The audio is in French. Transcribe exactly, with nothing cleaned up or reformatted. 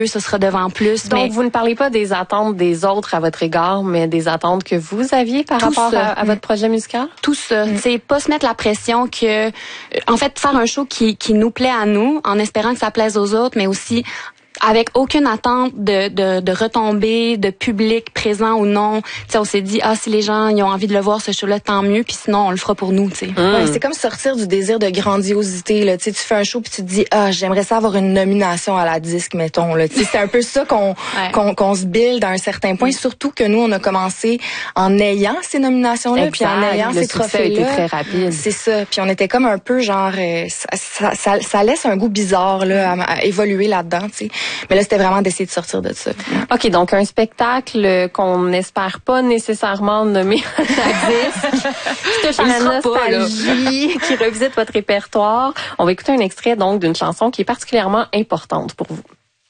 ce sera devant plus. Donc, mais vous ne parlez pas des attentes des autres à votre égard, mais des attentes que vous aviez par Tout rapport ça. à, à votre projet musical? Tout ça. Mm. C'est pas se mettre la pression que, en fait, faire un show qui, qui nous plaît à nous, en espérant que ça plaise aux autres, mais aussi avec aucune attente de, de, de retombées, de public présent ou non. T'sais, on s'est dit, ah, si les gens ils ont envie de le voir, ce show-là, tant mieux, puis sinon, on le fera pour nous. T'sais. Mm. Ouais, c'est comme sortir du désir de grandiosité. Là. Tu fais un show, puis tu te dis, ah, j'aimerais ça avoir une nomination à la disque, mettons. Là. C'est un peu ça qu'on ouais. qu'on, qu'on se build à un certain point, mm. surtout que nous, on a commencé en ayant ces nominations-là, puis en ayant ces trophées-là. Le succès a été très rapide. C'est ça. Puis on était comme un peu genre, euh, ça, ça, ça, ça laisse un goût bizarre là, à, à évoluer là-dedans. T'sais. Mais là, c'était vraiment d'essayer de sortir de ça. OK, donc un spectacle qu'on n'espère pas nécessairement nommer à la disque, qui touche à la nostalgie, pas, qui revisite votre répertoire. On va écouter un extrait donc d'une chanson qui est particulièrement importante pour vous.